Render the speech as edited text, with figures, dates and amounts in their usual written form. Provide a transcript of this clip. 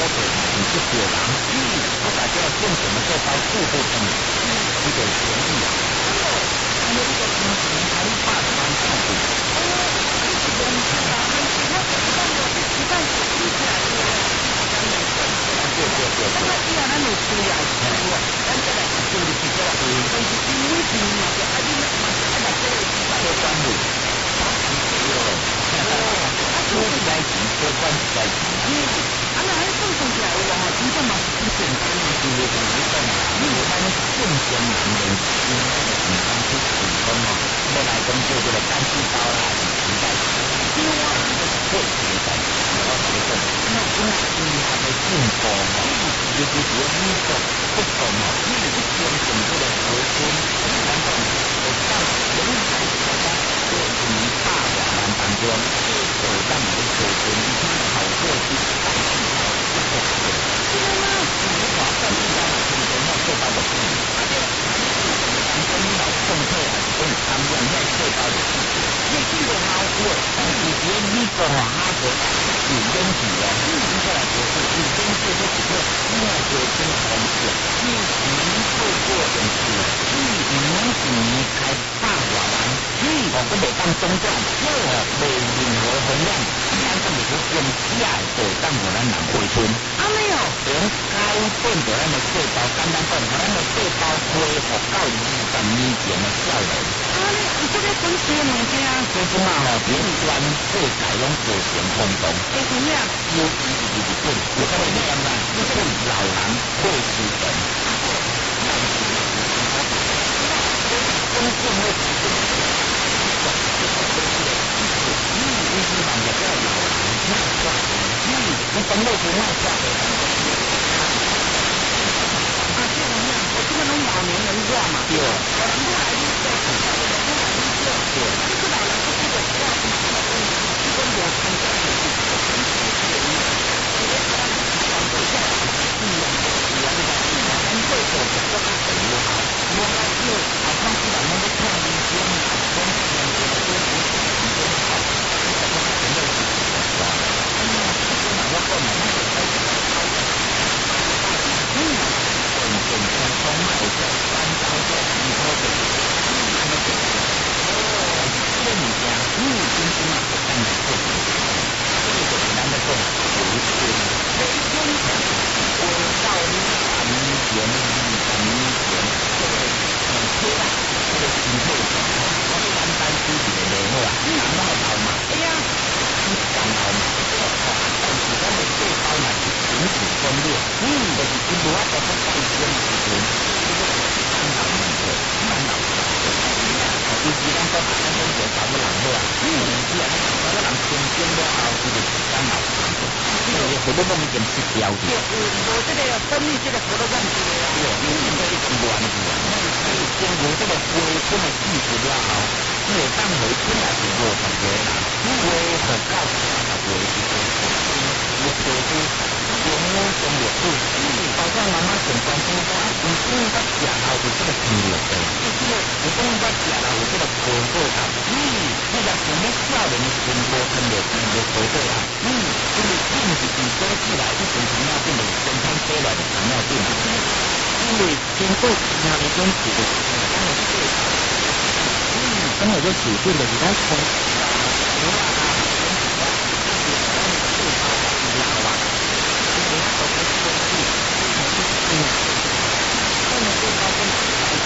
的很不对人，我大家要正常的做到负责任，这个权利啊。还有一个金钱还霸权照顾。对对对。那么以后咱就需要咱再来就是比较但是因为是嘛就爱你嘛爱来这个做专务，出在钱做关在钱。啊，那还算起来的话，真正嘛是简单的，就是怎么讲啊？因为咱正常人的因为个平常去普通嘛，要来讲做这个干细胞啦，时代因为我会时代，我觉得那种医学的进步嘛，尤其是医术不同嘛，你是先从这个核心，然后我上人才大家做以大华南当中，手上的核心，好过去干细胞不同的。真的吗？你把干细胞的成分要做到的是，而且当中要重配还是跟他们要做到的是，你这个好过，但是觉得你做好那个有问题了，你下来就是有东西就只是另外一个跟同事，你能透过的是，你能是离开大华湾，我不得当中断，没任何分量，一般上就是用下的当我咱人回春。啊没有，从改变着咱的细胞，简单讲，咱的细胞恢复到20年前的效能。啊，你这个分析的物件，其实嘛吼，全世界拢造成轰动。为什么？尤其是日本，有这个念嘛，日本老人会死人。真正会死人。你希望就不要有卖价，你本来就卖价的。啊，这样，我这个拢老年人话嘛。对。老人不来你在学校的人不来你就。对。就是老人不记得不要去基本我参加的是很少的人，因为他们是长辈下来的是啊，咱会所的都是很友好，我还是好像是咱们的看医生，跟医生的都是很友好，这个都是很有意思的，是吧？这哪个部门那个开始在操作？本身从买的3到6以后的，这个物件，真是嘛，咱来做，这个就是咱的做维权，我到你3年前、2、3年前，这个推啦，这个新配，我是单单自己的联络啊，然后老嘛，哎呀，然后嘛，但是咱的细胞嘛是停止分裂，就是因为我在做代谢的时阵，这个干扰物质，干扰物质。尤其咱说咱中国找个人好啊，是啊，找个人成功了后，这个时间老长，这个活动已经失调去。无这个分泌这个活动问题啊，对，因为这个是乱去啊，所以经过这个回春的技术了后，这个当回春也是50岁啦，恢复到40岁是有科技。中中药水，包括妈妈诊断说啊，医生在食后有这个糖尿病，有讲在食后有这个高血压，你若想要少年时阵无糖尿病无高血压，因为病是从早起来一种糖尿病的先天阶段的糖尿病，因为经过糖尿病治的，当然就血糖，当然就血病的，你在从